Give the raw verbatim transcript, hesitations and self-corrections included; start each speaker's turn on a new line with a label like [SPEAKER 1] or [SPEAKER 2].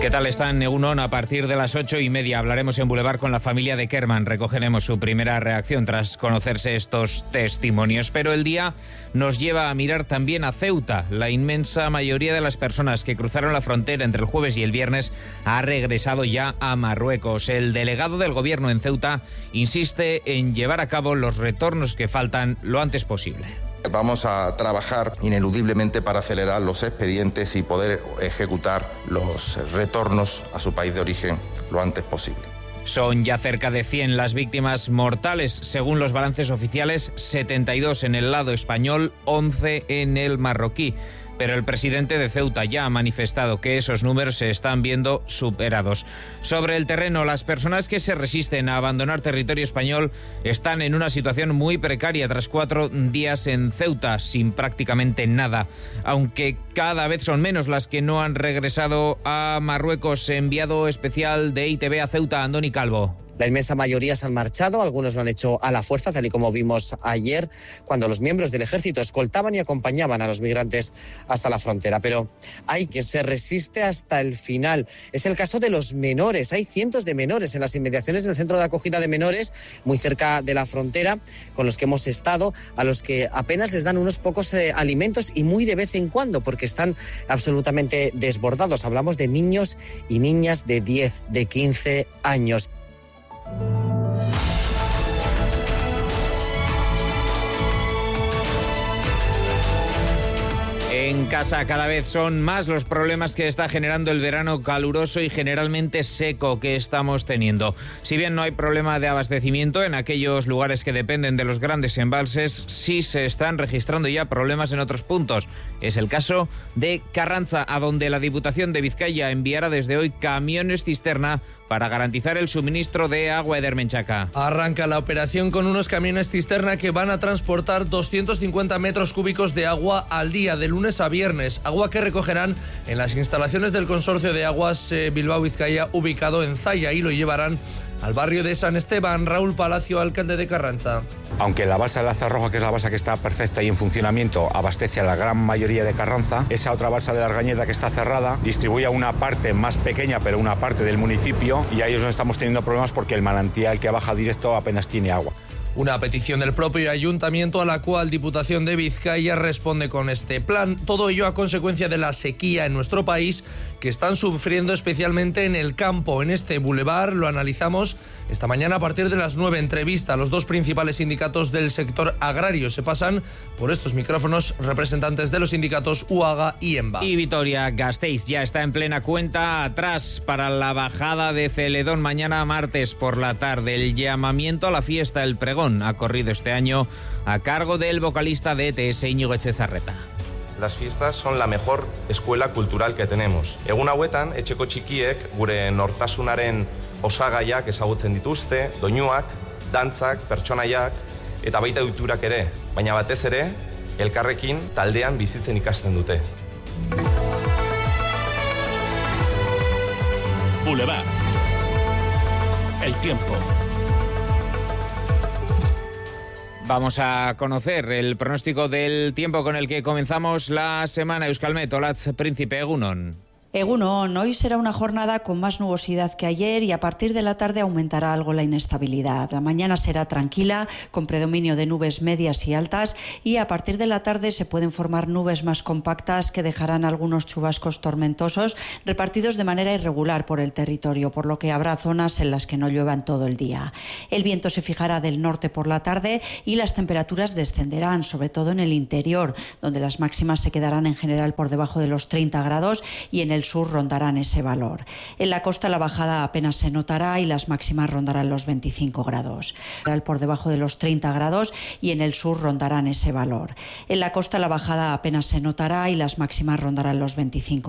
[SPEAKER 1] ¿Qué tal están? Egunon, a partir de las ocho y media hablaremos en Boulevard con la familia de Kerman. Recogeremos su primera reacción tras conocerse estos testimonios. Pero el día nos lleva a mirar también a Ceuta. La inmensa mayoría de las personas que cruzaron la frontera entre el jueves y el viernes ha regresado ya a Marruecos. El delegado del gobierno en Ceuta insiste en llevar a cabo los retornos que faltan lo antes posible.
[SPEAKER 2] Vamos a trabajar ineludiblemente para acelerar los expedientes y poder ejecutar los retornos a su país de origen lo antes posible.
[SPEAKER 1] Son ya cerca de cien las víctimas mortales, según los balances oficiales, setenta y dos en el lado español, once en el marroquí. Pero el presidente de Ceuta ya ha manifestado que esos números se están viendo superados. Sobre el terreno, las personas que se resisten a abandonar territorio español están en una situación muy precaria tras cuatro días en Ceuta, sin prácticamente nada. Aunque cada vez son menos las que no han regresado a Marruecos. Enviado especial de I T V a Ceuta, Andoni Calvo.
[SPEAKER 3] La inmensa mayoría se han marchado, algunos lo han hecho a la fuerza, tal y como vimos ayer, cuando los miembros del ejército escoltaban y acompañaban a los migrantes hasta la frontera. Pero hay quien se resiste hasta el final. Es el caso de los menores. Hay cientos de menores en las inmediaciones del centro de acogida de menores, muy cerca de la frontera, con los que hemos estado, a los que apenas les dan unos pocos eh, alimentos y muy de vez en cuando, porque están absolutamente desbordados. Hablamos de niños y niñas de diez, de quince años.
[SPEAKER 1] En casa cada vez son más los problemas que está generando el verano caluroso y generalmente seco que estamos teniendo. Si bien no hay problema de abastecimiento en aquellos lugares que dependen de los grandes embalses, sí se están registrando ya problemas en otros puntos. Es el caso de Carranza, a donde la Diputación de Vizcaya enviará desde hoy camiones cisterna para garantizar el suministro de agua de Hermenchaca.
[SPEAKER 4] Arranca la operación con unos camiones cisterna que van a transportar doscientos cincuenta metros cúbicos de agua al día, de lunes a viernes. Agua que recogerán en las instalaciones del Consorcio de Aguas eh, Bilbao-Vizcaya, ubicado en Zalla, y lo llevarán al barrio de San Esteban. Raúl Palacio, alcalde de Carranza.
[SPEAKER 5] Aunque la balsa de Laza Roja, que es la balsa que está perfecta y en funcionamiento, abastece a la gran mayoría de Carranza, esa otra balsa de la Argañeta, que está cerrada, distribuye a una parte más pequeña, pero una parte del municipio, y ahí es donde estamos teniendo problemas porque el manantial que baja directo apenas tiene agua.
[SPEAKER 4] Una petición del propio ayuntamiento a la cual Diputación de Vizcaya responde con este plan. Todo ello a consecuencia de la sequía en nuestro país, que están sufriendo especialmente en el campo. En este Boulevard lo analizamos esta mañana a partir de las nueve. Entrevista a los dos principales sindicatos del sector agrario. Se pasan por estos micrófonos representantes de los sindicatos U A G A y EMBA.
[SPEAKER 1] Y Vitoria-Gasteiz ya está en plena cuenta atrás para la bajada de Celedón mañana martes por la tarde. El llamamiento a la fiesta, el pregón, ha corrido este año a cargo del vocalista de E T S, Íñigo Etxezarreta.
[SPEAKER 6] Las fiestas son la mejor escuela cultural que tenemos. Egun hauetan, etxeko txikiek gure nortasunaren osagaiak ezagutzen dituzte, doinuak, dantzak, pertsonaiak eta baita ohiturak ere, baina batez ere elkarrekin taldean bizitzen ikasten dute.
[SPEAKER 7] Boulevard. El tiempo.
[SPEAKER 1] Vamos a conocer el pronóstico del tiempo con el que comenzamos la semana. Euskalmet, Olatz Príncipe, egunon.
[SPEAKER 8] Egunon, hoy será una jornada con más nubosidad que ayer y a partir de la tarde aumentará algo la inestabilidad. La mañana será tranquila, con predominio de nubes medias y altas, y a partir de la tarde se pueden formar nubes más compactas que dejarán algunos chubascos tormentosos repartidos de manera irregular por el territorio, por lo que habrá zonas en las que no lluevan todo el día. El viento se fijará del norte por la tarde y las temperaturas descenderán, sobre todo en el interior, donde las máximas se quedarán en general por debajo de los treinta grados y en el sur rondarán ese valor. En la costa la bajada apenas se notará y las máximas rondarán los veinticinco grados. Por debajo de los treinta grados y en el sur rondarán ese valor. En la costa la bajada apenas se notará y las máximas rondarán los veinticinco.